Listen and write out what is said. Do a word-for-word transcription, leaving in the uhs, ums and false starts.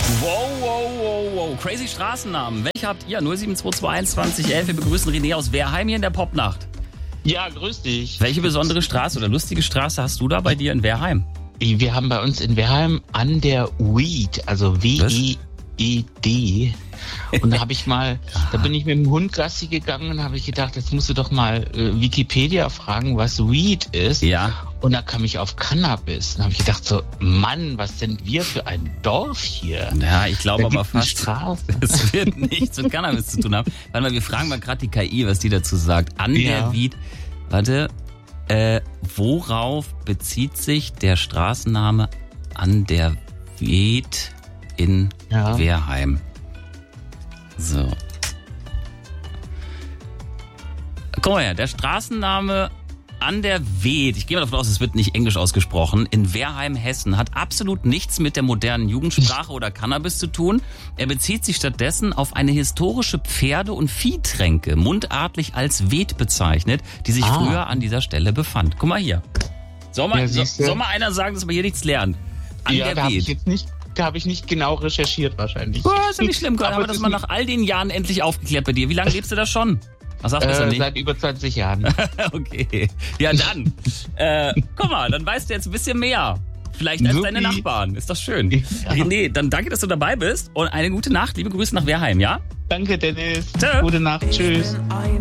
Wow, wow, wow, wow. Crazy Straßennamen. Welche habt ihr? null sieben zwei zwei eins zwanzig elf. Wir begrüßen René aus Wehrheim hier in der Popnacht. Ja, grüß dich. Welche besondere Straße oder lustige Straße hast du da bei dir in Wehrheim? Wir haben bei uns in Wehrheim an der Weed, also W I E D. Und da habe ich mal, da bin ich mit dem Hund Gassi gegangen und habe ich gedacht, jetzt musst du doch mal äh, Wikipedia fragen, was Weed ist. Ja. Und da kam ich auf Cannabis. Und habe ich gedacht so, Mann, was sind wir für ein Dorf hier? Ja, ich glaube Da aber gibt's eine fast, Straße. es wird nichts mit Cannabis zu tun haben. Warte mal, wir fragen mal gerade die K I, was die dazu sagt. An Ja. der Weed, warte, äh, worauf bezieht sich der Straßenname an der Weed in Ja. Wehrheim? So. Guck mal her, der Straßenname an der Weed, ich gehe mal davon aus, es wird nicht englisch ausgesprochen, in Wehrheim, Hessen, hat absolut nichts mit der modernen Jugendsprache oder Cannabis zu tun. Er bezieht sich stattdessen auf eine historische Pferde- und Viehtränke, mundartlich als Weed bezeichnet, die sich Ah. früher an dieser Stelle befand. Guck mal hier. Soll mal, Ja, so, siehste. soll mal einer sagen, dass wir hier nichts lernen? An Ja, da der habe ich Weed. jetzt nicht, da habe ich nicht genau recherchiert wahrscheinlich. Oh, ist ja nicht schlimm, dann Aber haben wir es das ist mal nicht- nach all den Jahren endlich aufgeklärt bei dir. Wie lange lebst du da schon? Was sagst du das Äh, nicht? seit über zwanzig Jahren. Okay. Ja, dann. äh, guck mal, dann weißt du jetzt ein bisschen mehr. Vielleicht als Supi. deine Nachbarn. Ist das schön. Ja. René, dann danke, dass du dabei bist und eine gute Nacht. Liebe Grüße nach Wehrheim, ja? Danke, Dennis. Tschö. Gute Nacht. Tschüss.